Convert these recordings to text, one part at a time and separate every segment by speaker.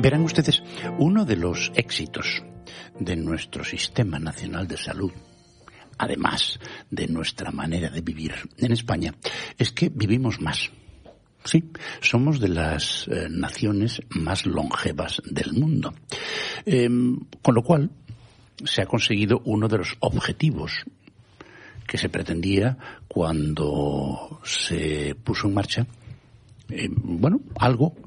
Speaker 1: Verán ustedes, uno de los éxitos de nuestro Sistema Nacional de Salud, además de nuestra manera de vivir en España, es que vivimos más. Sí, somos de las naciones más longevas del mundo. Con lo cual, se ha conseguido uno de los objetivos que se pretendía cuando se puso en marcha, algo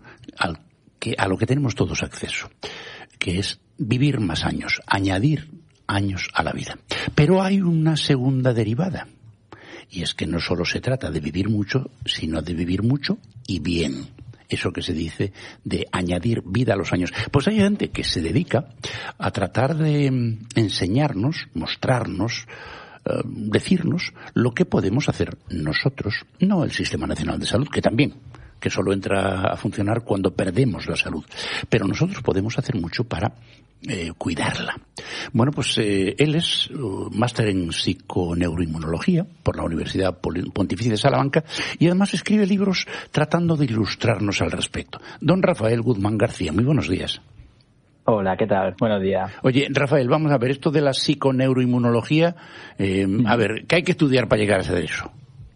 Speaker 1: a lo que tenemos todos acceso, que es vivir más años, añadir años a la vida. Pero hay una segunda derivada, y es que no solo se trata de vivir mucho, sino de vivir mucho y bien. Eso que se dice de añadir vida a los años. Pues hay gente que se dedica a tratar de enseñarnos, mostrarnos, decirnos lo que podemos hacer nosotros, no el Sistema Nacional de Salud, que también, que solo entra a funcionar cuando perdemos la salud. Pero nosotros podemos hacer mucho para cuidarla. Bueno, pues él es máster en psiconeuroinmunología por la Universidad Pontificia de Salamanca y además escribe libros tratando de ilustrarnos al respecto. Don Rafael Guzmán García, muy buenos días.
Speaker 2: Hola, ¿qué tal? Buenos días.
Speaker 1: Oye, Rafael, vamos a ver, esto de la psiconeuroinmunología, a ver, ¿qué hay que estudiar para llegar a hacer eso?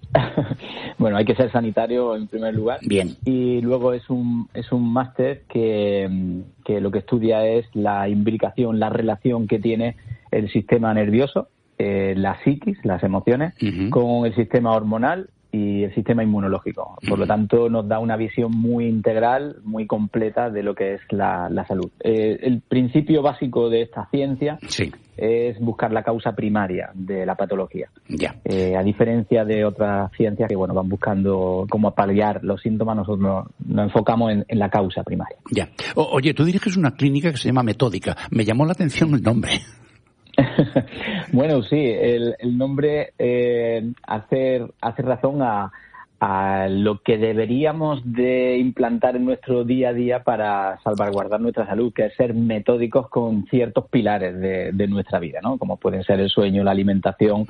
Speaker 2: Bueno, hay que ser sanitario en primer lugar.
Speaker 1: Bien.
Speaker 2: Y luego es un máster que lo que estudia es la imbricación, la relación que tiene el sistema nervioso, la psiquis, las emociones, con el sistema hormonal y el sistema inmunológico. Por lo tanto, nos da una visión muy integral, muy completa de lo que es la salud. El principio básico de esta ciencia es buscar la causa primaria de la patología.
Speaker 1: Ya.
Speaker 2: A diferencia de otras ciencias que van buscando cómo paliar los síntomas, nosotros nos enfocamos en la causa primaria.
Speaker 1: Ya. Oye, tú diriges una clínica que se llama Metódica. Me llamó la atención el nombre.
Speaker 2: Bueno, sí, el nombre hace razón a lo que deberíamos de implantar en nuestro día a día para salvaguardar nuestra salud, que es ser metódicos con ciertos pilares de nuestra vida, ¿no? Como pueden ser el sueño, la alimentación,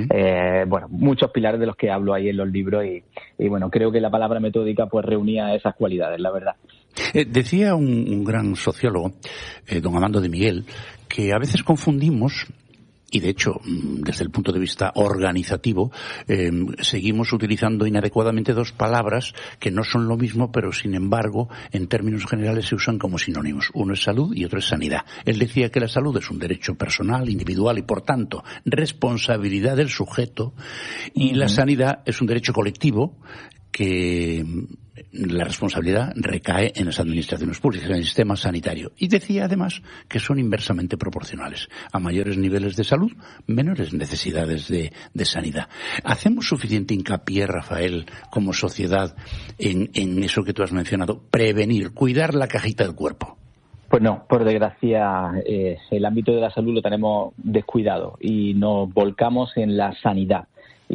Speaker 2: muchos pilares de los que hablo ahí en los libros y bueno, creo que la palabra metódica pues reunía esas cualidades, la verdad.
Speaker 1: Decía un gran sociólogo, don Amando de Miguel, que a veces confundimos, y de hecho, desde el punto de vista organizativo, seguimos utilizando inadecuadamente dos palabras que no son lo mismo, pero sin embargo, en términos generales se usan como sinónimos. Uno es salud y otro es sanidad. Él decía que la salud es un derecho personal, individual y, por tanto, responsabilidad del sujeto, y la sanidad es un derecho colectivo que la responsabilidad recae en las administraciones públicas, en el sistema sanitario. Y decía además que son inversamente proporcionales. A mayores niveles de salud, menores necesidades de sanidad. ¿Hacemos suficiente hincapié, Rafael, como sociedad, en eso que tú has mencionado? Prevenir, cuidar la cajita del cuerpo.
Speaker 2: Pues no, por desgracia, el ámbito de la salud lo tenemos descuidado y nos volcamos en la sanidad.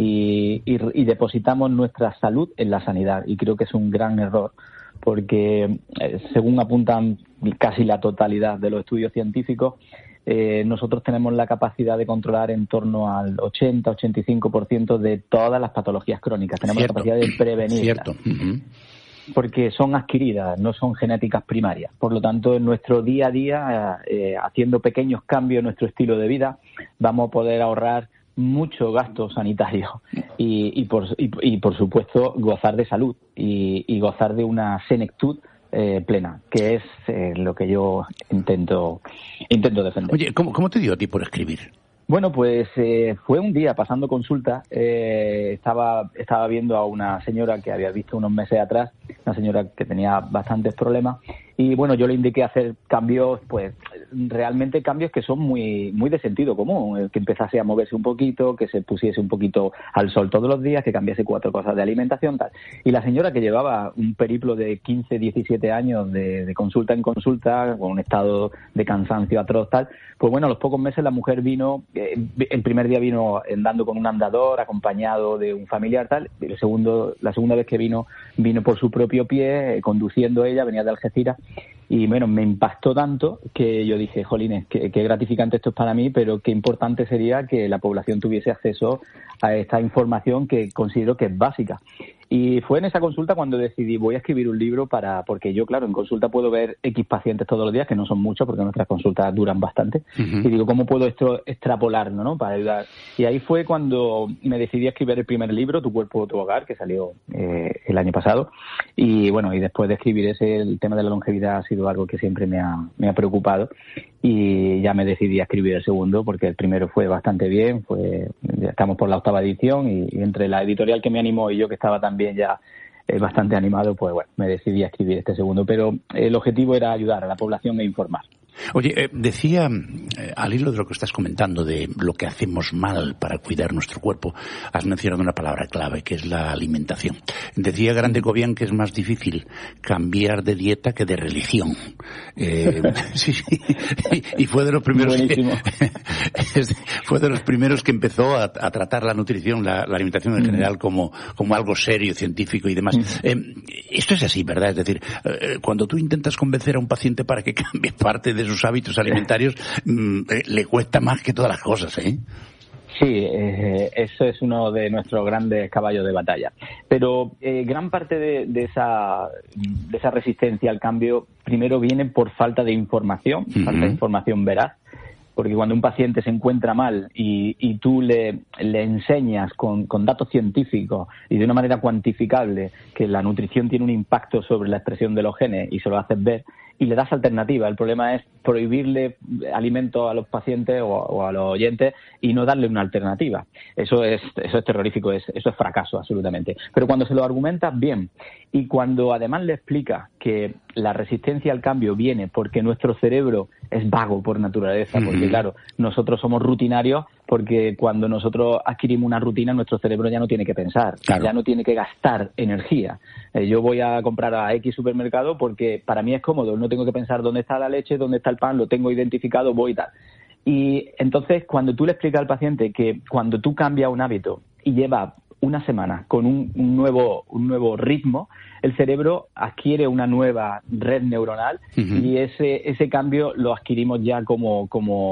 Speaker 2: Y depositamos nuestra salud en la sanidad, y creo que es un gran error porque según apuntan casi la totalidad de los estudios científicos, nosotros tenemos la capacidad de controlar en torno al 80-85% de todas las patologías crónicas. Tenemos la capacidad de prevenirlas. Porque son adquiridas, no son genéticas primarias. Por lo tanto, en nuestro día a día, haciendo pequeños cambios en nuestro estilo de vida, vamos a poder ahorrar mucho gasto sanitario y por supuesto gozar de salud y gozar de una senectud plena, que es lo que yo intento defender.
Speaker 1: Oye, ¿cómo te dio a ti por escribir?
Speaker 2: Bueno, pues fue un día pasando consulta, estaba viendo a una señora que había visto unos meses atrás, una señora que tenía bastantes problemas, y bueno, yo le indiqué hacer cambios, pues realmente cambios que son muy muy de sentido común, que empezase a moverse un poquito, que se pusiese un poquito al sol todos los días, que cambiase 4 cosas de alimentación, tal. Y la señora, que llevaba un periplo de 15, 17 años de consulta en consulta, con un estado de cansancio atroz, tal, pues bueno, a los pocos meses la mujer vino, el primer día vino andando con un andador, acompañado de un familiar, tal, y la segunda vez que vino por su propio pie, conduciendo ella, venía de Algeciras. Y bueno, me impactó tanto que yo dije, jolines, qué gratificante esto es para mí, pero qué importante sería que la población tuviese acceso a esta información que considero que es básica. Y fue en esa consulta cuando decidí, voy a escribir un libro porque yo, claro, en consulta puedo ver X pacientes todos los días, que no son muchos porque nuestras consultas duran bastante. Uh-huh. Y digo, ¿cómo puedo esto extrapolarlo, ¿no? Para ayudar. Y ahí fue cuando me decidí a escribir el primer libro, Tu cuerpo, tu hogar, que salió el año pasado. Y bueno, y después de escribir el tema de la longevidad ha sido algo que siempre me ha preocupado. Y ya me decidí a escribir el segundo porque el primero fue bastante bien, ya estamos por la 8ª edición y entre la editorial que me animó y yo que estaba también ya bastante animado, pues bueno, me decidí a escribir este segundo, pero el objetivo era ayudar a la población e informar.
Speaker 1: Oye, decía, al hilo de lo que estás comentando, de lo que hacemos mal para cuidar nuestro cuerpo, has mencionado una palabra clave, que es la alimentación. Decía Grande Cobian que es más difícil cambiar de dieta que de religión. Sí, y fue de los primeros fue de los primeros que empezó a tratar la nutrición, la alimentación en general como algo serio, científico y demás. Esto es así, ¿verdad? Es decir, cuando tú intentas convencer a un paciente para que cambie parte de sus hábitos alimentarios, le cuesta más que todas las cosas, ¿eh?
Speaker 2: Sí, eso es uno de nuestros grandes caballos de batalla. Pero gran parte de esa resistencia al cambio primero viene por falta de información, falta de información veraz. Porque cuando un paciente se encuentra mal y tú le enseñas con datos científicos y de una manera cuantificable que la nutrición tiene un impacto sobre la expresión de los genes y se lo haces ver y le das alternativa. El problema es prohibirle alimentos a los pacientes o a los oyentes y no darle una alternativa. Eso es terrorífico, eso es fracaso absolutamente. Pero cuando se lo argumentas bien y cuando además le explicas que la resistencia al cambio viene porque nuestro cerebro es vago por naturaleza, porque claro, nosotros somos rutinarios porque cuando nosotros adquirimos una rutina nuestro cerebro ya no tiene que pensar, claro, ya no tiene que gastar energía. Yo voy a comprar a X supermercado porque para mí es cómodo, no tengo que pensar dónde está la leche, dónde está el pan, lo tengo identificado, voy y tal. Y entonces cuando tú le explicas al paciente que cuando tú cambias un hábito y lleva una semana con un nuevo ritmo, el cerebro adquiere una nueva red neuronal y ese cambio lo adquirimos ya como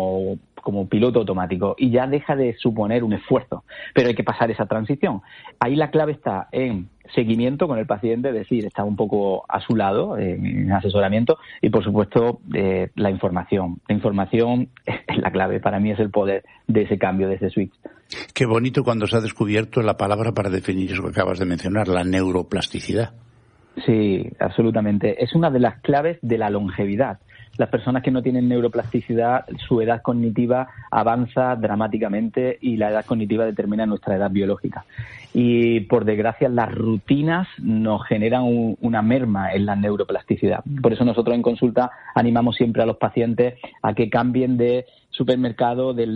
Speaker 2: piloto automático y ya deja de suponer un esfuerzo, pero hay que pasar esa transición. Ahí la clave está en seguimiento con el paciente, es decir, estar un poco a su lado en asesoramiento y, por supuesto, la información. La información es la clave, para mí es el poder de ese cambio, de ese switch.
Speaker 1: Qué bonito cuando se ha descubierto la palabra para definir eso que acabas de mencionar, la neuroplasticidad.
Speaker 2: Sí, absolutamente. Es una de las claves de la longevidad. Las personas que no tienen neuroplasticidad, su edad cognitiva avanza dramáticamente y la edad cognitiva determina nuestra edad biológica. Y, por desgracia, las rutinas nos generan una merma en la neuroplasticidad. Por eso nosotros en consulta animamos siempre a los pacientes a que cambien de supermercado, del